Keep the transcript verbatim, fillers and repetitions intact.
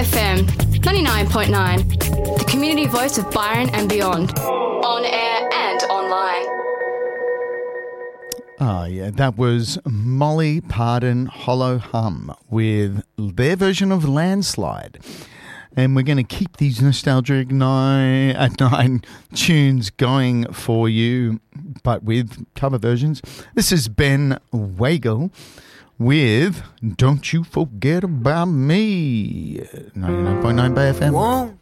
F M ninety-nine point nine, the community voice of Byron and beyond, on air and online. Ah, yeah, that was Molly Pardon Hollow Hum with their version of Landslide. And we're going to keep these nostalgic nine at nine tunes going for you, but with cover versions. This is Ben Wagle with Don't You Forget About Me. ninety-nine point nine Bay F M. Won't